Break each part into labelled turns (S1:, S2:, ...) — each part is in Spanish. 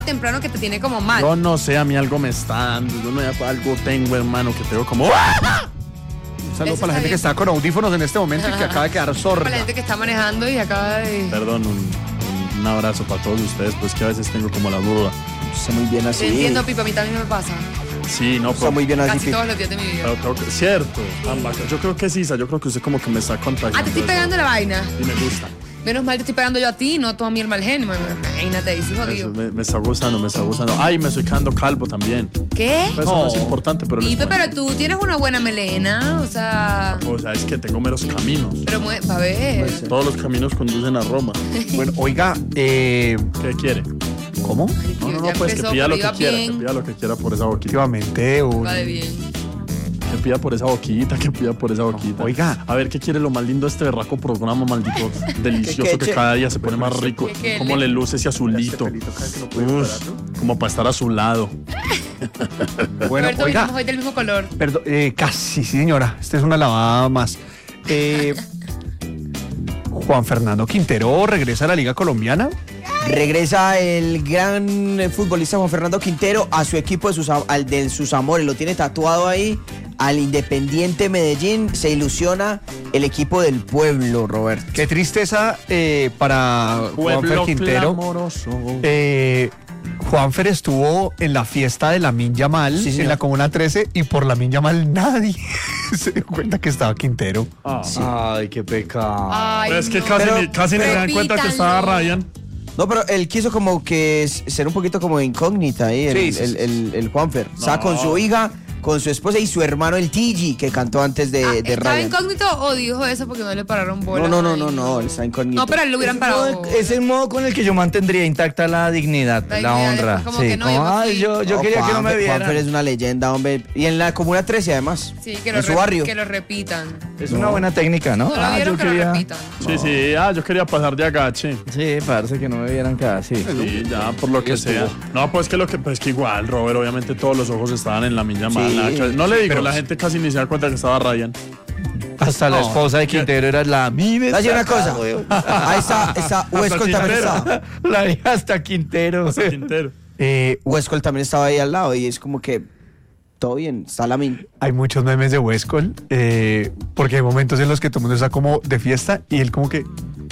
S1: temprano que te tiene como mal.
S2: Yo no sé, a mí algo me está dando. Yo no algo tengo, hermano, que tengo como.
S3: Un saludo para la gente que está con audífonos en este momento y que acaba de quedar sorda.
S1: Para la gente que está manejando y acaba de...
S2: Perdón, un abrazo para todos ustedes, pues que a veces tengo como la duda.
S4: Está muy bien así.
S1: Te entiendo, Pipa, a mí también me pasa.
S2: Sí, no,
S4: Está muy bien así.
S1: Casi todos los días de mi vida.
S2: Cierto. Yo creo que sí, yo creo que usted como que me está contagiando.
S1: Ah, te estoy pegando la vaina.
S2: Y me gusta.
S1: Menos mal te estoy pegando yo a ti, no tú a mí el mal genio. Imagínate, ahí sí jodido.
S2: Me está gustando. Ay, me estoy quedando calvo también.
S1: ¿Qué?
S2: Eso no es importante, pero...
S1: Pipe, pero tú tienes una buena melena, o sea...
S2: O sea, es que tengo meros caminos.
S1: Pero, pa' ver.
S2: Todos los caminos conducen a Roma.
S3: Bueno, oiga,
S2: ¿Qué quiere?
S3: ¿cómo?
S2: No, pues que pida lo que quiera. Que pida lo que quiera por esa boquita.
S3: Efectivamente,
S1: Va de bien.
S2: Que pida por esa boquita,
S3: Oiga.
S2: A ver, ¿qué quiere lo más lindo de este berraco programa, maldito? Delicioso, que cada día se pone más rico. Cómo le luce ese azulito. Como para estar a su lado.
S3: Bueno,
S1: Roberto,
S3: oiga.
S1: estamos hoy del mismo color.
S3: Perdón, casi, sí, señora. Esta es una lavada más. Juan Fernando Quintero regresa a la Liga Colombiana.
S4: Regresa el gran futbolista Juan Fernando Quintero a su equipo de sus amores. Lo tiene tatuado ahí. Al Independiente Medellín. Se ilusiona el equipo del pueblo, Roberto.
S3: Qué tristeza para Juanfer Quintero. Juanfer estuvo en la fiesta de Lamine Yamal,
S4: sí,
S3: en la Comuna 13, y por Lamine Yamal nadie se dio cuenta que estaba Quintero.
S4: Sí.
S5: Ay, qué pecado.
S1: Ay,
S2: Es que
S1: no.
S2: casi ni se dan cuenta que estaba Ryan.
S4: No, pero él quiso como que ser un poquito como incógnita ahí, el Juanfer. O sea, con su hija, con su esposa y su hermano el Tigi, que cantó antes de
S1: ¿Estaba
S4: Ryan.
S1: incógnito o dijo eso porque no le pararon bola?
S4: No, él está incógnito.
S1: No, pero le hubieran parado.
S5: Es el modo con el que yo mantendría intacta la dignidad, la honra.
S1: Como
S5: Sí,
S1: que no,
S5: como,
S1: yo me
S5: ay,
S1: fui.
S5: yo quería que no me vieran.
S4: Juanfer es una leyenda, hombre. Y en la Comuna 13, además.
S1: Sí, que
S4: en su barrio.
S1: que lo repitan.
S5: Es una buena técnica, ¿no?
S1: No lo vieron, que lo repitan.
S2: Sí, yo quería pasar de agache.
S5: Sí, parece que no me vieran casi.
S2: Sí, ya, por lo que sea. No, pues que igual, Robert, obviamente todos los ojos estaban en la milla mala. No le digo, la gente casi ni se da cuenta que estaba Ryan.
S5: Hasta la esposa de Quintero era la mime.
S4: Hay una cosa. Ahí está Huescol también estaba.
S5: La hija hasta Quintero.
S4: Huescol también estaba ahí al lado y es como que todo bien, está Lamine.
S3: Hay muchos memes de Huescol, porque hay momentos en los que todo el mundo está como de fiesta y él como que...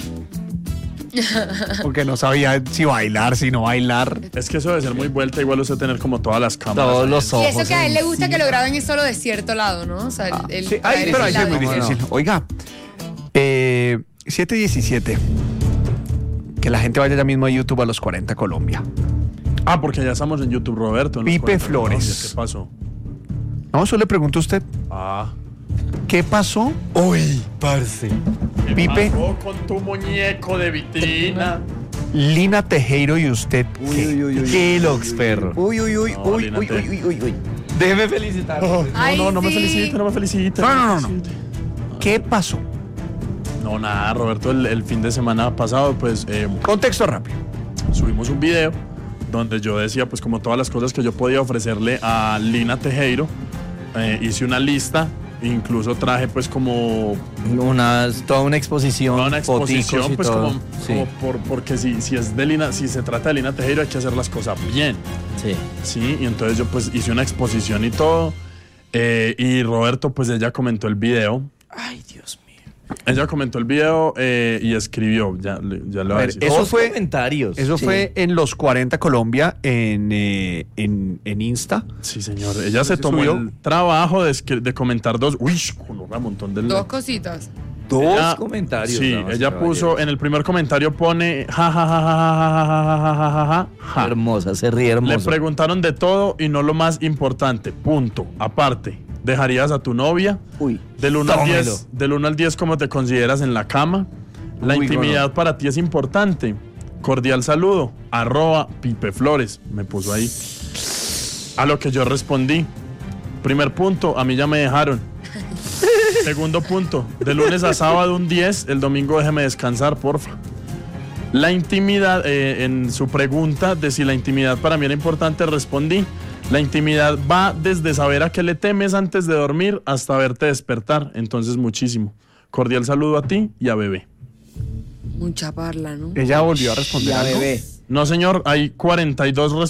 S3: porque no sabía si bailar, si no bailar.
S2: Es que eso debe ser muy vuelta, igual usted tener como todas las cámaras.
S5: Todos los
S1: Y
S5: ojos.
S1: eso que a él le gusta que lo graben es solo de cierto lado, ¿no? O sea,
S3: Sí, pero ahí es muy difícil. Oiga, 7:17. Que la gente vaya ya mismo a YouTube a los 40 Colombia.
S2: Porque ya estamos en YouTube, Roberto. En
S3: Pipe
S2: 40
S3: Flores.
S2: Colombia. ¿Qué pasó?
S3: No, solo le pregunto a usted, ¿qué pasó?
S5: Uy, parce.
S2: ¿Qué
S3: Pipe.
S2: pasó con tu muñeco de vitrina?
S3: Lina Tejero y usted.
S5: Qué lox, perro.
S4: Uy.
S5: Déjeme felicitar.
S2: No me felicite.
S3: No. ¿Qué pasó?
S2: No, nada, Roberto, el fin de semana pasado, pues
S3: Contexto rápido.
S2: subimos un video donde yo decía, pues como todas las cosas que yo podía ofrecerle a Lina Tejero. Hice una lista, incluso traje pues como...
S5: Toda una exposición.
S2: exposición, pues
S5: todo.
S2: porque si es de Lina, si se trata de Lina Tejero hay que hacer las cosas bien. Sí, y entonces yo pues hice una exposición y todo. Y Roberto, pues ella comentó el video.
S4: Ay, Dios mío.
S2: Ella comentó el video y escribió, ya le voy a decir.
S3: Eso fue
S5: comentarios.
S3: Eso fue en los 40 Colombia en Insta.
S2: Sí, señor. Ella se tomó el trabajo de comentar dos. Uy, un montón de...
S1: Dos cositas.
S5: Dos comentarios.
S2: Sí, ella puso, en el primer comentario pone ja.
S5: Hermosa, se ríe hermosa.
S2: Le preguntaron de todo y no lo más importante. Punto. Aparte, ¿dejarías a tu novia?
S4: Uy.
S2: Del 1 al 10, ¿cómo te consideras en la cama? La intimidad para ti es importante. Cordial saludo. @Pipe Flores. Me puso ahí. A lo que yo respondí. Primer punto, a mí ya me dejaron. Segundo punto, de lunes a sábado un 10, el domingo déjeme descansar, porfa. La intimidad, en su pregunta de si la intimidad para mí era importante, respondí. La intimidad va desde saber a qué le temes antes de dormir hasta verte despertar, entonces muchísimo. Cordial saludo a ti y a Bebé.
S1: Mucha parla, ¿no?
S3: Ella volvió a responder
S4: Ya,
S3: algo.
S4: Bebé.
S2: No, señor, hay 42